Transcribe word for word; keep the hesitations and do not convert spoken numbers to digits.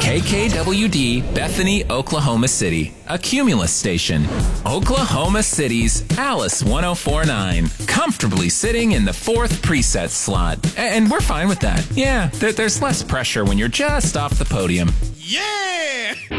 K K W D, Bethany, Oklahoma City, a Cumulus station. Oklahoma City's Alice ten forty-nine, comfortably sitting in the fourth preset slot. And we're fine with that. Yeah, there, there's less pressure when you're just off the podium. Yeah!